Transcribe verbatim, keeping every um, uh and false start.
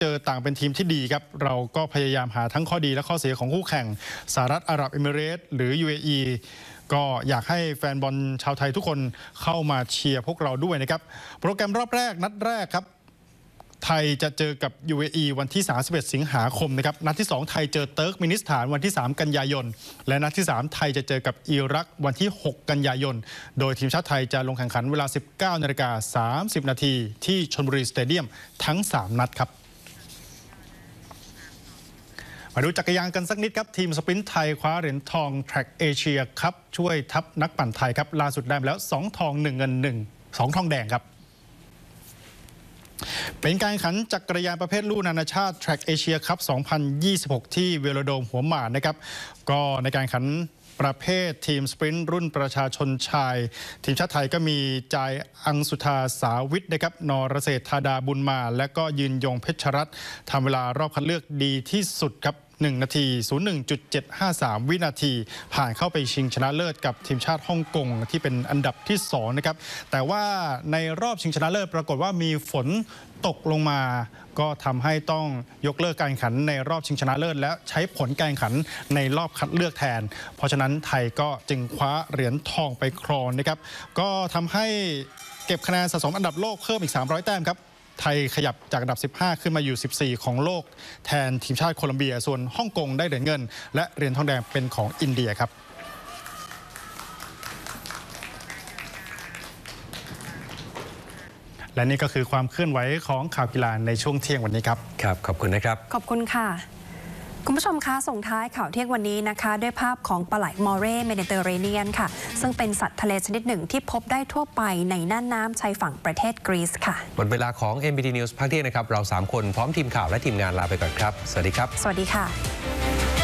เจอต่างเป็นทีมที่ดีครับเราก็พยายามหาทั้งข้อดีและข้อเสียของคู่แข่งสหรัฐอาหรับเอมิเรตส์หรือ ยู เอ อี ก็อยากให้แฟนบอลชาวไทยทุกคนเข้ามาเชียร์พวกเราด้วยนะครับโปรแกรมรอบแรกนัดแรกครับไทยจะเจอกับ ยู เอ อี วันที่สามสิบเอ็ดสิงหาคมนะครับนัดที่สองไทยเจอเติร์กมินิสถานวันที่สามกันยายนและนัดที่สามไทยจะเจอกับอิรักวันที่หกกันยายนโดยทีมชาติไทยจะลงแข่งขันเวลา สิบเก้านาฬิกาสามสิบนาทีที่ชลบุรีสเตเดียมทั้งสามนัดครับมาดูจักรยานกันสักนิดครับทีมสปรินต์ไทยคว้าเหรียญทองแทร็กเอเชียครับช่วยทัพนักปั่นไทยครับล่าสุดได้มาแล้วสองทองหนึ่งเงินหนึ่ง สองทองแดงครับเป็นการแข่งขันจักรยานประเภทลู่นานาชาติแทร็กเอเชียครับสองพันยี่สิบหกที่เวโลโดมหัวหมากนะครับก็ในการแข่งขันประเภททีมสปรินต์รุ่นประชาชนชายทีมชาติไทยก็มีจายอังสุธาสาวิทย์นะครับนรเศรษฐธาดาบุญมาและก็ยืนยงเพชรรัตน์ทำเวลารอบคัดเลือกดีที่สุดครับหนึ่งนาที ศูนย์หนึ่งจุดเจ็ดห้าสาม วินาทีผ่านเข้าไปชิงชนะเลิศกับทีมชาติฮ่องกงที่เป็นอันดับที่สองนะครับแต่ว่าในรอบชิงชนะเลิศปรากฏว่ามีฝนตกลงมาก็ทำให้ต้องยกเลิกการแข่งขันในรอบชิงชนะเลิศและใช้ผลการแข่งขันในรอบคัดเลือกแทนเพราะฉะนั้นไทยก็จึงคว้าเหรียญทองไปครองนะครับก็ทำให้เก็บคะแนนสะสมอันดับโลกเพิ่มอีกสามร้อยแต้มครับไทยขยับจากอันดับสิบห้าขึ้นมาอยู่สิบสี่ของโลกแทนทีมชาติโคลอมเบียส่วนฮ่องกงได้เหรียญเงินและเหรียญทองแดงเป็นของอินเดียครับและนี่ก็คือความเคลื่อนไหวของข่าวกีฬาในช่วงเที่ยงวันนี้ครับครับขอบคุณนะครับขอบคุณค่ะคุณผู้ชมคะส่งท้ายข่าวเที่ยงวันนี้นะคะด้วยภาพของปลาไหลมอเร่เมดิเตอร์เรเนียนค่ะซึ่งเป็นสัตว์ทะเลชนิดหนึ่งที่พบได้ทั่วไปในน่านน้ำชายฝั่งประเทศกรีซค่ะหมดเวลาของ เอ็ม บี ที News ภาคเที่ยงนะครับเราสามคนพร้อมทีมข่าวและทีมงานลาไปก่อนครับสวัสดีครับสวัสดีค่ะ